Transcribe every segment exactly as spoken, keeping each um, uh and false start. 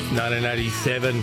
nineteen eighty-seven,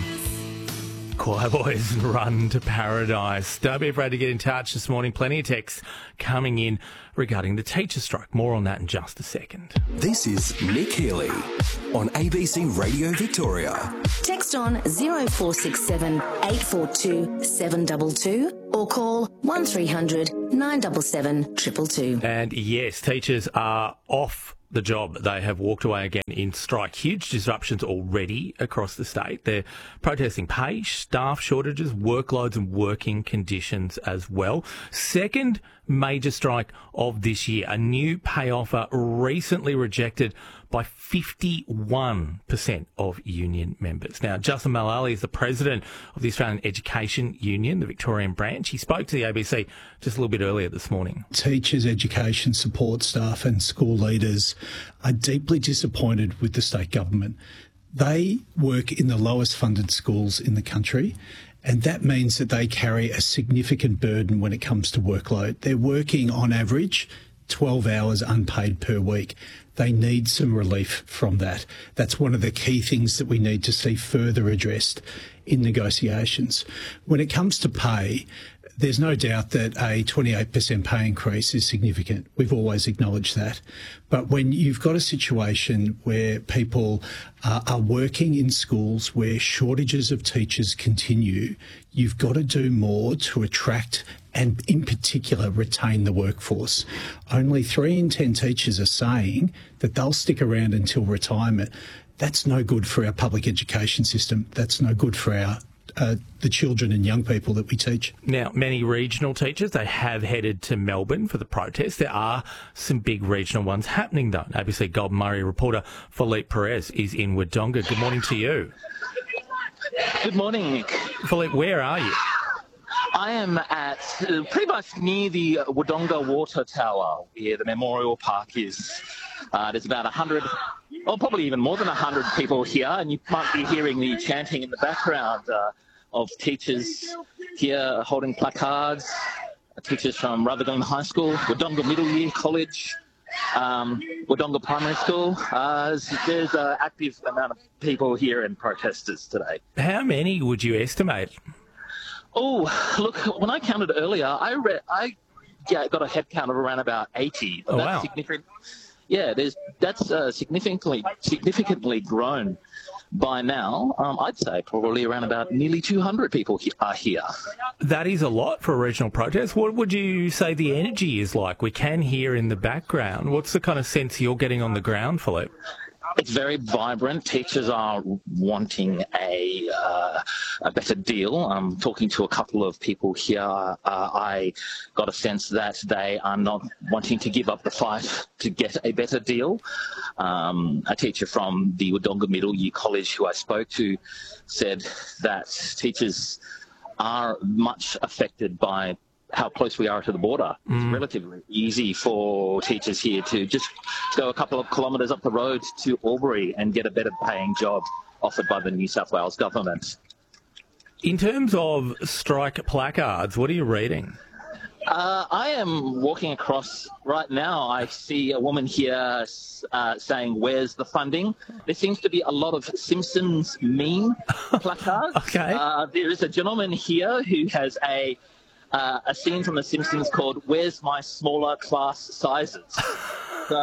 Choir Boys and Run to Paradise. Don't be afraid to get in touch this morning. Plenty of texts coming in regarding the teacher strike. More on that in just a second. This is Nick Healy on A B C Radio Victoria. Text on zero four six seven eight four two seven two two or call one three hundred nine seven seven two two two. And yes, teachers are off the job. They have walked away again in strike. Huge disruptions already across the state. They're protesting pay, staff shortages, workloads and working conditions as well. Second major strike of this year. A new pay offer recently rejected by fifty-one percent of union members. Now, Justin Mullally is the president of the Australian Education Union, the Victorian branch. He spoke to the A B C just a little bit earlier this morning. Teachers, education support staff and school leaders are deeply disappointed with the state government. They work in the lowest funded schools in the country, and that means that they carry a significant burden when it comes to workload. They're working on average twelve hours unpaid per week. They need some relief from that. That's one of the key things that we need to see further addressed in negotiations. When it comes to pay, there's no doubt that a twenty-eight percent pay increase is significant. We've always acknowledged that. But when you've got a situation where people uh, are working in schools where shortages of teachers continue, you've got to do more to attract and in particular retain the workforce. Only three in ten teachers are saying that they'll stick around until retirement. That's no good for our public education system. That's no good for our Uh, the children and young people that we teach. Now, many regional teachers, they have headed to Melbourne for the protest. There are some big regional ones happening, though. A B C Gold Murray reporter Philippe Perez is in Wodonga. Good morning to you. Good morning, Nick. Philippe, where are you? I am at uh, pretty much near the Wodonga Water Tower, where the Memorial Park is. Uh, there's about one hundred, or probably even more than one hundred people here, and you might be hearing the chanting in the background uh, of teachers here holding placards, teachers from Rutherglen High School, Wodonga Middle Year College, um, Wodonga Primary School. Uh, there's an active amount of people here and protesters today. How many would you estimate? Oh, look, when I counted earlier, I read, I yeah, got a head count of around about eighty. Oh, that's wow. significant. Yeah, there's that's uh, significantly significantly grown by now. Um, I'd say probably around about nearly two hundred people he- are here. That is a lot for a regional protest. What would you say the energy is like? We can hear in the background. What's the kind of sense you're getting on the ground, Philippe? It's very vibrant. Teachers are wanting a uh, a better deal. I'm talking to a couple of people here. Uh, I got a sense that they are not wanting to give up the fight to get a better deal. Um, a teacher from the Wodonga Middle Year College who I spoke to said that teachers are much affected by how close we are to the border. It's Mm. relatively easy for teachers here to just go a couple of kilometres up the road to Albury and get a better paying job offered by the New South Wales government. In terms of strike placards, what are you reading? Uh, I am walking across right now. I see a woman here uh, saying, "Where's the funding?" There seems to be a lot of Simpsons meme placards. Okay. Uh, there is a gentleman here who has a Uh, a scene from The Simpsons called "Where's My Smaller Class Sizes?" So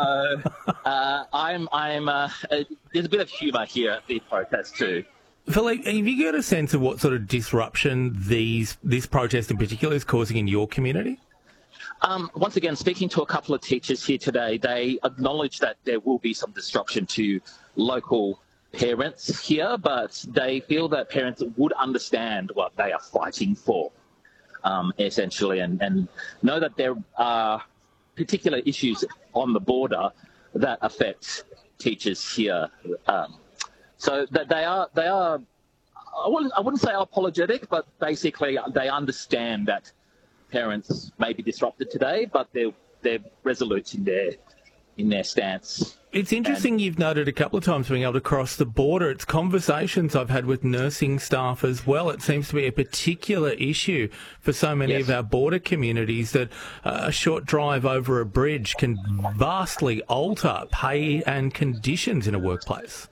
uh, I'm, I'm. Uh, uh, there's a bit of humour here at the protest too. Philippe, have you got a sense of what sort of disruption these this protest in particular is causing in your community? Um, once again, speaking to a couple of teachers here today, they acknowledge that there will be some disruption to local parents here, but they feel that parents would understand what they are fighting for. Um, essentially, and, and know that there are particular issues on the border that affect teachers here. Um, so that they are, they are. I wouldn't, I wouldn't say apologetic, but basically they understand that parents may be disrupted today, but they're they're resolute in their in their stance. It's interesting you've noted a couple of times being able to cross the border. It's conversations I've had with nursing staff as well. It seems to be a particular issue for so many Yes. of our border communities that uh, a short drive over a bridge can vastly alter pay and conditions in a workplace.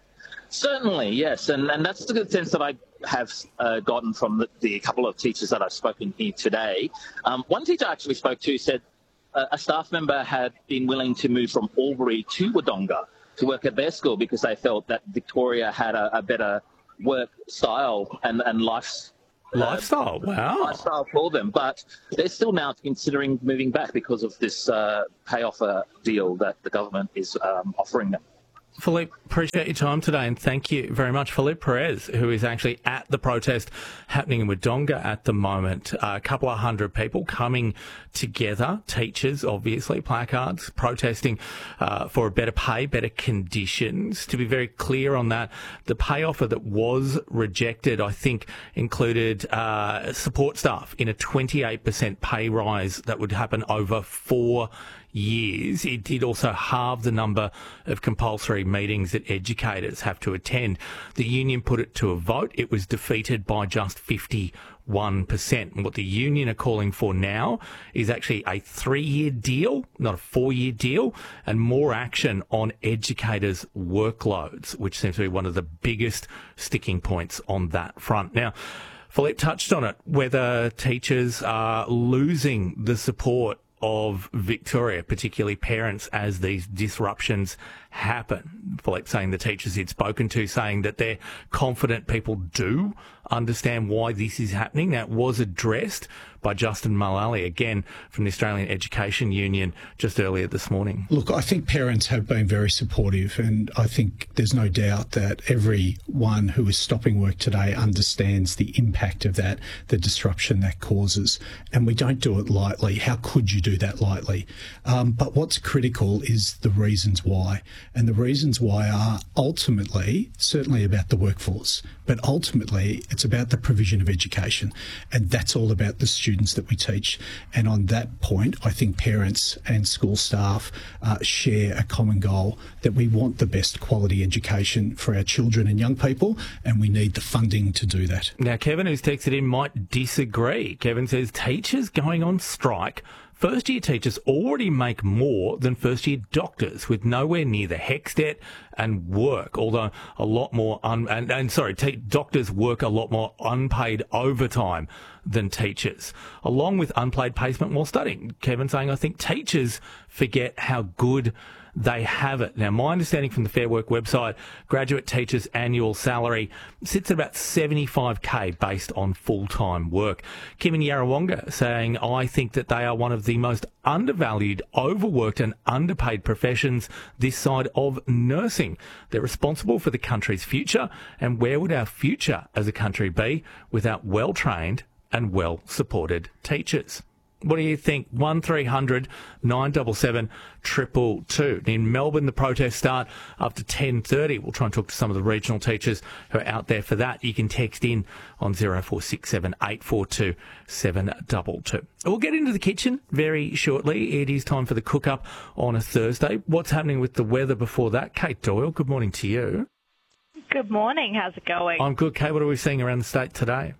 Certainly, yes, and and that's the good sense that I have uh, gotten from the, the couple of teachers that I've spoken here today. Um, one teacher I actually spoke to said uh, a staff member had been willing to move from Albury to Wodonga to work at their school because they felt that Victoria had a, a better work style and and life. Lifestyle, uh, wow. Lifestyle for them, but they're still now considering moving back because of this uh, pay offer deal that the government is um, offering them. Philippe, appreciate your time today and thank you very much. Philippe Perez, who is actually at the protest happening in Wodonga at the moment. Uh, a couple of hundred people coming together, teachers, obviously, placards, protesting uh, for a better pay, better conditions. To be very clear on that, the pay offer that was rejected, I think, included uh, support staff in a twenty-eight percent pay rise that would happen over four years. It did also halve the number of compulsory meetings that educators have to attend. The union put it to a vote. It was defeated by just fifty-one percent. And what the union are calling for now is actually a three-year deal, not a four-year deal, and more action on educators' workloads, which seems to be one of the biggest sticking points on that front. Now, Philippe touched on it, whether teachers are losing the support of Victoria, particularly parents, as these disruptions happen. Philippe saying the teachers he'd spoken to saying that they're confident people do understand why this is happening. That was addressed by Justin Mullally, again from the Australian Education Union, just earlier this morning. Look, I think parents have been very supportive, and I think there's no doubt that everyone who is stopping work today understands the impact of that, the disruption that causes. And we don't do it lightly. How could you do that lightly? Um, but what's critical is the reasons why. And the reasons why are ultimately certainly about the workforce, but ultimately it's about the provision of education. And that's all about the students that we teach. And on that point, I think parents and school staff uh, share a common goal that we want the best quality education for our children and young people, and we need the funding to do that. Now, Kevin, who's texted in, might disagree. Kevin says teachers going on strike. First-year teachers already make more than first-year doctors with nowhere near the HECS debt and work, although a lot more, un- and, and sorry, te- doctors work a lot more unpaid overtime than teachers, along with unpaid placement while studying. Kevin saying, I think teachers forget how good they have it. Now, my understanding from the Fair Work website, graduate teachers' annual salary sits at about seventy-five K based on full-time work. Kim in Yarrawonga saying, I think that they are one of the most undervalued, overworked and underpaid professions this side of nursing. They're responsible for the country's future, and where would our future as a country be without well-trained and well-supported teachers? What do you think? one three hundred nine seven seven two two two. In Melbourne, the protests start after ten thirty. We'll try and talk to some of the regional teachers who are out there for that. You can text in on zero four six seven eight four two seven two two. We'll get into the kitchen very shortly. It is time for the cook-up on a Thursday. What's happening with the weather before that? Kate Doyle, good morning to you. Good morning. How's it going? I'm good, Kate. What are we seeing around the state today?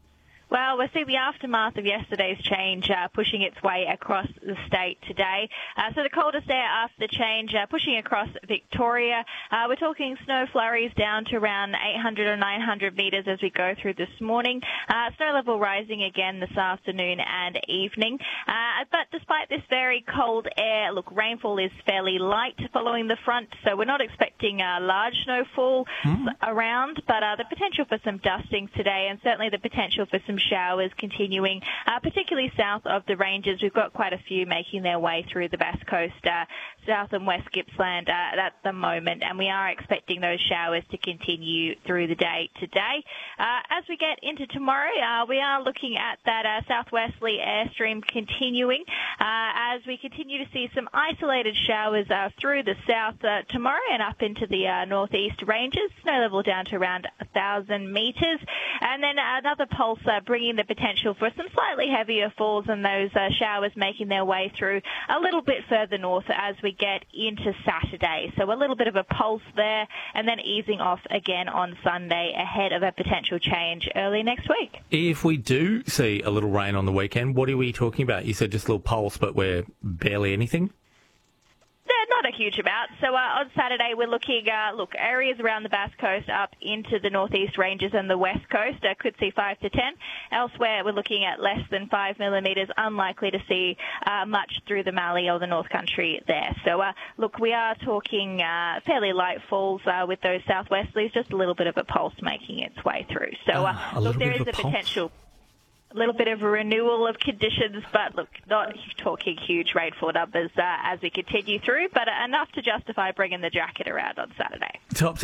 Well, we're seeing the aftermath of yesterday's change uh, pushing its way across the state today. Uh, so the coldest air after the change uh, pushing across Victoria. Uh, we're talking snow flurries down to around eight hundred or nine hundred metres as we go through this morning. Uh, snow level rising again this afternoon and evening. Uh, but despite this very cold air, look, rainfall is fairly light following the front, so we're not expecting uh, large snowfall mm. around, but uh, the potential for some dustings today, and certainly the potential for some showers continuing, uh, particularly south of the ranges. We've got quite a few making their way through the Bass Coast, uh, south and west Gippsland uh, at the moment, and we are expecting those showers to continue through the day today. Uh, as we get into tomorrow, uh, we are looking at that uh, southwesterly airstream continuing uh, as we continue to see some isolated showers uh, through the south uh, tomorrow and up into the uh, northeast ranges, snow level down to around one thousand metres, and then another pulse uh, bringing the potential for some slightly heavier falls and those uh, showers making their way through a little bit further north as we get into Saturday. So a little bit of a pulse there and then easing off again on Sunday ahead of a potential change early next week. If we do see a little rain on the weekend, what are we talking about? You said just a little pulse, but we're barely anything? Not a huge amount. So uh, on Saturday, we're looking, uh, look, areas around the Bass Coast up into the northeast ranges and the west coast uh, could see five to ten. Elsewhere, we're looking at less than five millimetres, unlikely to see uh, much through the Mallee or the North Country there. So, uh, look, we are talking uh, fairly light falls uh, with those southwesterlies, just a little bit of a pulse making its way through. So, uh, uh, look, there is a, a potential... A little bit of a renewal of conditions, but look, not talking huge rainfall numbers uh, as we continue through, but enough to justify bringing the jacket around on Saturday. Top